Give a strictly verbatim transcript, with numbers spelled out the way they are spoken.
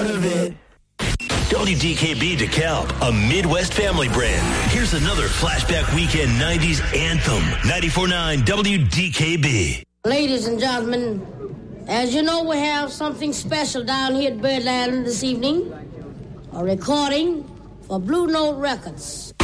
part of it. W D K B DeKalb, a Midwest family brand. Here's another Flashback Weekend nineties anthem. ninety-four point nine W D K B. Ladies and gentlemen, as you know, we have something special down here at Birdland this evening. A recording for Blue Note Records.